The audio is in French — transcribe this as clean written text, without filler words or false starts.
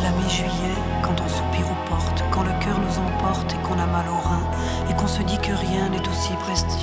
la mi-juillet, quand on soupire aux portes, quand le cœur nous emporte et qu'on a mal aux reins, et qu'on se dit que rien n'est aussi presque